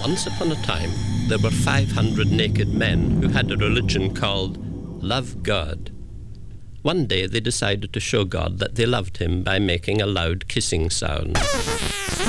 Once upon a time, there were 500 naked men who had a religion called Love God. One day they decided to show God that they loved him by making a loud kissing sound.